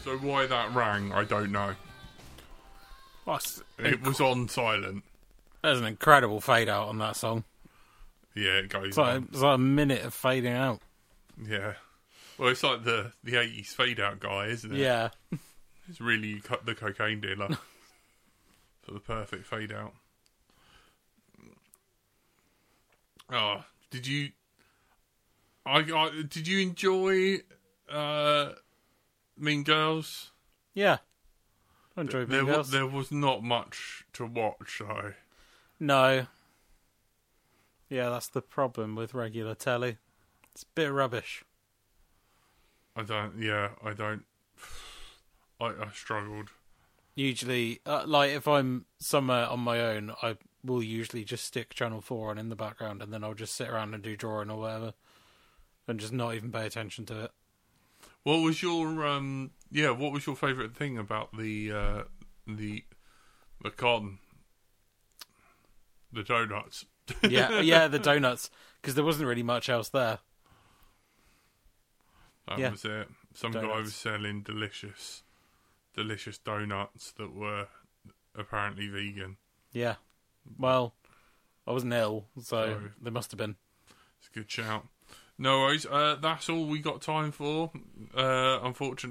So why that rang, I don't know. It was on silent. There's an incredible fade out on that song. Yeah, it goes It's like a minute of fading out. Yeah. Well, it's like the 80s fade out guy, isn't it? Yeah. It's really the cocaine dealer. For the perfect fade out. Oh, did you enjoy Mean Girls? Yeah. I enjoyed Mean Girls. There was not much to watch, though. No. Yeah, that's the problem with regular telly. It's a bit rubbish. I struggled. Usually, like if I'm somewhere on my own, I will usually just stick Channel 4 on in the background, and then I'll just sit around and do drawing or whatever, and just not even pay attention to it. What was your what was your favourite thing about the con? The donuts. Yeah, the donuts, because there wasn't really much else there. That was it. Some Donuts. guy was selling delicious donuts that were apparently vegan. Yeah. Well, I wasn't ill, so there must have been. It's a good shout. No worries. That's all we got time for. Unfortunately.